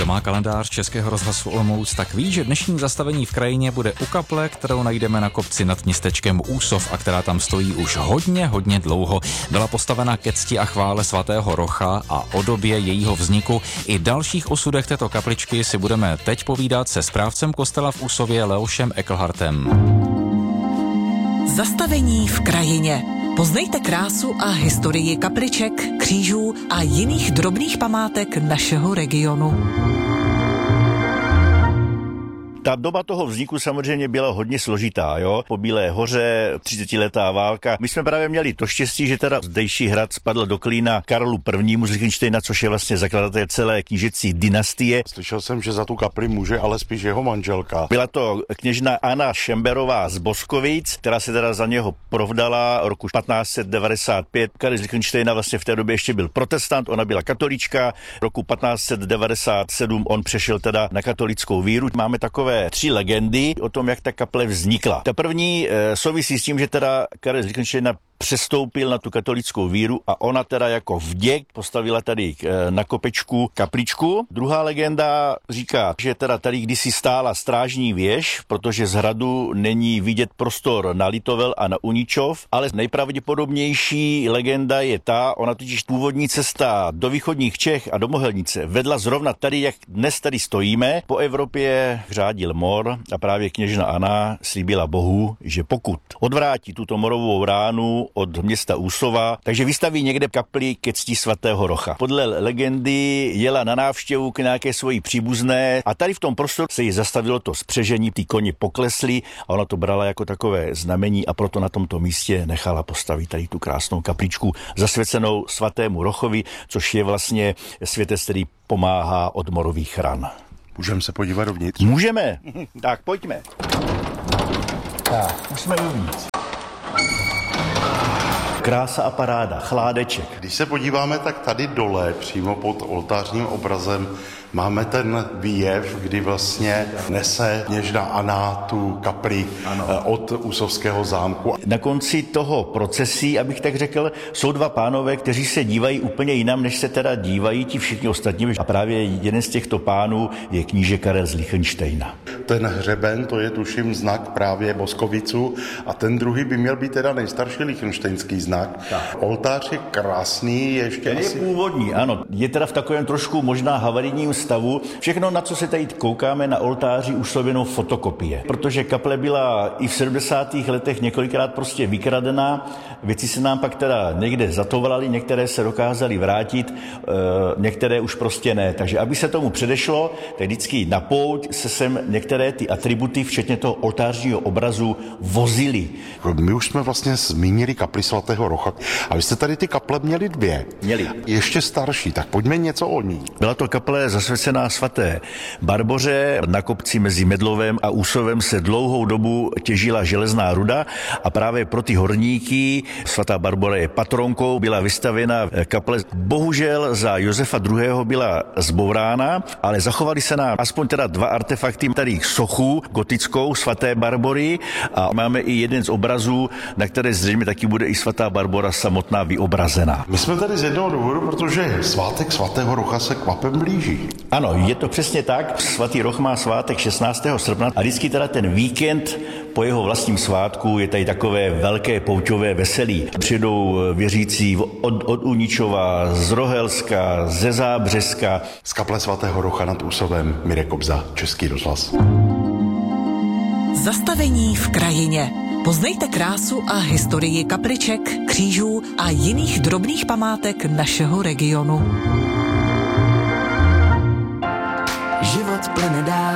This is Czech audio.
Kdo má kalendář Českého rozhlasu Olomouc, tak ví, že dnešní zastavení v krajině bude u kaple, kterou najdeme na kopci nad městečkem Úsov a která tam stojí už hodně dlouho. Byla postavena ke cti a chvále svatého Rocha a o době jejího vzniku i dalších osudech této kapličky si budeme teď povídat se správcem kostela v Úsově Leošem Eklhartem. Zastavení v krajině. Poznejte krásu a historii kapliček, křížů a jiných drobných památek našeho regionu. Ta doba toho vzniku samozřejmě byla hodně složitá, jo. Po Bílé hoře, 30letá válka. My jsme právě měli to štěstí, že teda zdejší hrad spadl do klína Karlu I. z Lichtenštejna, což je vlastně zakladatel celé knížecí dynastie. Slyšel jsem, že za tu kapli může, ale spíš jeho manželka. Byla to kněžna Anna Šemberová z Boskovic, která se teda za něho provdala roku 1595. Karel z Lichtenštejna vlastně v té době ještě byl protestant, ona byla katolička. Roku 1597 on přešel teda na katolickou víru. Máme takové 3 legendy o tom, jak ta kaple vznikla. Ta první souvisí s tím, že teda Karel z Lichtenštejna přestoupil na tu katolickou víru a ona teda jako vděk postavila tady na kopečku kapličku. Druhá legenda říká, že teda tady kdysi stála strážní věž, protože z hradu není vidět prostor na Litovel a na Uničov, ale nejpravděpodobnější legenda je ta, ona totiž původní cesta do východních Čech a do Mohelnice vedla zrovna tady, jak dnes tady stojíme. Po Evropě řádil mor a právě kněžna Anna slíbila Bohu, že pokud odvrátí tuto morovou ránu od města Úsova, takže vystaví někde kapli ke cti svatého Rocha. Podle legendy jela na návštěvu k nějaké svojí příbuzné a tady v tom prostoru se jí zastavilo to spřežení, ty koně poklesly a ona to brala jako takové znamení a proto na tomto místě nechala postavit tady tu krásnou kapličku zasvěcenou svatému Rochovi, což je vlastně světec, který pomáhá od morových ran. Můžeme se podívat dovnitř? Můžeme. Tak, pojďme. Tak, už jsme uvnitř. Krása a paráda, chládeček. Když se podíváme, tak tady dole, přímo pod oltářním obrazem, máme ten výjev, kdy vlastně nese kněžna Anna tu kapli od Úsovského zámku. Na konci toho procesí, abych tak řekl, jsou 2 pánové, kteří se dívají úplně jinam, než se teda dívají ti všichni ostatní. A právě jeden z těchto pánů je kníže Karel z Lichtenštejna. Ten hřeben, to je tuším znak právě Boskovicu a ten druhý by měl být teda nejstarší lichtenštejnský znak. Tak. Oltář je krásný, ještě ten asi... je původní, ano. Je teda v takovém trošku možná havarijním stavu. Všechno, na co se tady koukáme na oltáři, už jsou jenom fotokopie. Protože kaple byla i v 70. letech několikrát prostě vykradená. Věci se nám pak teda někde zatovalaly, některé se dokázaly vrátit, některé už prostě ne. Takže aby se tomu předešlo, tak vždycky na pouť se sem některé ty atributy, včetně toho oltářního obrazu, vozily. My už jsme vlastně zmínili kapli svatého Rocha. A vy jste tady ty kaple měli 2. Měli. Ještě starší, tak pojďme něco o ní. Byla to kaple zasvěcená svaté Barboře. Na kopci mezi Medlovem a Úsovem se dlouhou dobu těžila železná ruda a právě pro ty horníky svatá Barbora je patronkou, byla vystavěna kaple. Bohužel za Josefa II. Byla zbourána, ale zachovaly se nám aspoň teda 2 artefakty, tady sochu gotickou svaté Barbory a máme i jeden z obrazů, na které zřejmě taky bude i svatá Barbora samotná vyobrazená. My jsme tady z jednoho důvodu, protože svátek svatého Rocha se kvapem blíží. Ano, je to přesně tak. Svatý Roch má svátek 16. srpna a vždycky teda ten víkend po jeho vlastním svátku je tady takové velké pouťové veselí. Přijdou věřící od Uničova, z Rohelska, ze Zábřeska. Z kaple svatého Rocha nad Úsovem Mirek Kobza, Český rozhlas. Zastavení v krajině. Poznejte krásu a historii kapliček, křížů a jiných drobných památek našeho regionu. Život plyne dál,